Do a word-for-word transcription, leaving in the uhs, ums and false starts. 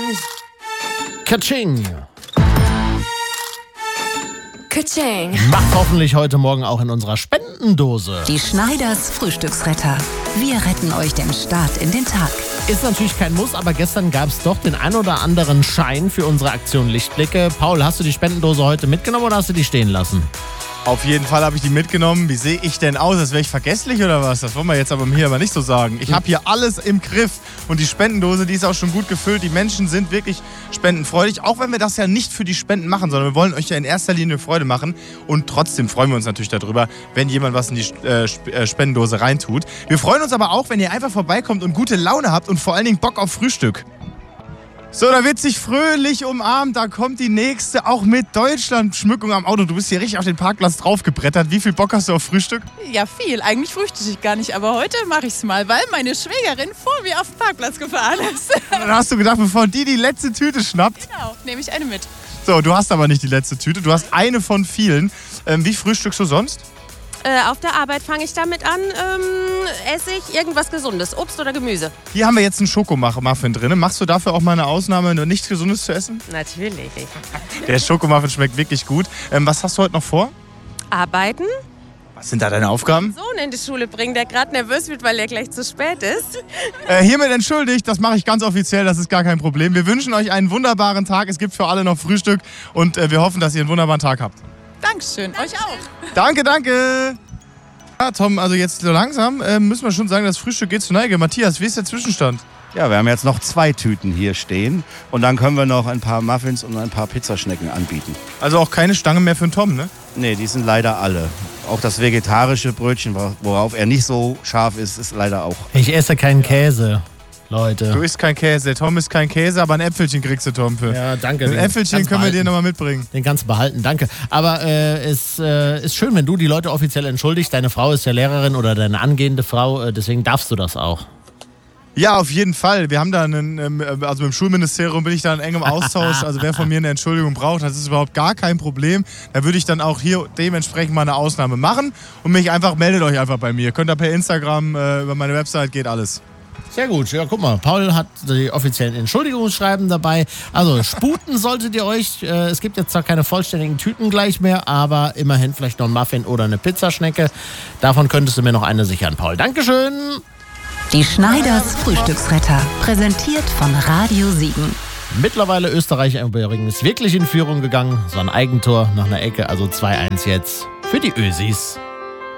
Katsching. Katsching. Macht hoffentlich heute Morgen auch in unserer Spendendose. Die Schneiders Frühstücksretter. Wir retten euch den Start in den Tag. Ist natürlich kein Muss, aber gestern gab es doch den ein oder anderen Schein für unsere Aktion Lichtblicke. Paul, hast du die Spendendose heute mitgenommen oder hast du die stehen lassen? Auf jeden Fall habe ich die mitgenommen. Wie sehe ich denn aus? Als wäre ich vergesslich oder was? Das wollen wir jetzt aber hier aber nicht so sagen. Ich habe hier alles im Griff und die Spendendose, die ist auch schon gut gefüllt. Die Menschen sind wirklich spendenfreudig, auch wenn wir das ja nicht für die Spenden machen, sondern wir wollen euch ja in erster Linie Freude machen. Und trotzdem freuen wir uns natürlich darüber, wenn jemand was in die äh, Spendendose reintut. Wir freuen uns aber auch, wenn ihr einfach vorbeikommt und gute Laune habt und vor allen Dingen Bock auf Frühstück. So, da wird sich fröhlich umarmt, da kommt die nächste, auch mit Deutschland-Schmückung am Auto. Du bist hier richtig auf den Parkplatz draufgebrettert. Wie viel Bock hast du auf Frühstück? Ja, viel. Eigentlich frühstücke ich gar nicht, aber heute mache ich es mal, weil meine Schwägerin vor mir auf den Parkplatz gefahren ist. Dann hast du gedacht, bevor die die letzte Tüte schnappt. Genau, nehme ich eine mit. So, du hast aber nicht die letzte Tüte, du hast eine von vielen. Ähm, wie frühstückst du sonst? Äh, auf der Arbeit fange ich damit an, ähm, esse ich irgendwas Gesundes, Obst oder Gemüse. Hier haben wir jetzt einen Schokomuffin drin. Machst du dafür auch mal eine Ausnahme, nur nichts Gesundes zu essen? Natürlich. Der Schokomuffin schmeckt wirklich gut. Ähm, was hast du heute noch vor? Arbeiten, Was sind da deine Aufgaben? Sohn in die Schule bringen, der gerade nervös wird, weil er gleich zu spät ist. Äh, hiermit entschuldigt, das mache ich ganz offiziell, das ist gar kein Problem. Wir wünschen euch einen wunderbaren Tag. Es gibt für alle noch Frühstück und äh, wir hoffen, dass ihr einen wunderbaren Tag habt. Dankeschön, euch auch. Danke, danke. Ja, Tom, also jetzt so langsam äh, müssen wir schon sagen, das Frühstück geht zur Neige. Matthias, wie ist der Zwischenstand? Ja, wir haben jetzt noch zwei Tüten hier stehen und dann können wir noch ein paar Muffins und ein paar Pizzaschnecken anbieten. Also auch keine Stange mehr für den Tom, ne? Nee, die sind leider alle. Auch das vegetarische Brötchen, worauf er nicht so scharf ist, ist leider auch. Ich esse keinen Käse, Leute. Du isst kein Käse, der Tom isst kein Käse, aber ein Äpfelchen kriegst du, Tom, für. Ja, danke. Ein Äpfelchen können wir dir nochmal mitbringen. Den kannst du behalten, danke. Aber äh, es äh, ist schön, wenn du die Leute offiziell entschuldigst. Deine Frau ist ja Lehrerin oder deine angehende Frau, äh, deswegen darfst du das auch. Ja, auf jeden Fall. Wir haben da einen, also mit dem Schulministerium bin ich da in engem Austausch. Also wer von mir eine Entschuldigung braucht, das ist überhaupt gar kein Problem. Da würde ich dann auch hier dementsprechend mal eine Ausnahme machen und mich einfach, meldet euch einfach bei mir. Könnt ihr per Instagram, äh, über meine Website, geht alles. Sehr gut, ja, guck mal, Paul hat die offiziellen Entschuldigungsschreiben dabei. Also sputen solltet ihr euch. Äh, es gibt jetzt zwar keine vollständigen Tüten gleich mehr, aber immerhin vielleicht noch ein Muffin oder eine Pizzaschnecke. Davon könntest du mir noch eine sichern, Paul. Dankeschön. Die Schneiders Frühstücksretter, präsentiert von Radio Siegen. Mittlerweile Österreich übrigens wirklich in Führung gegangen. So ein Eigentor nach einer Ecke, also zwei eins jetzt für die Ösis.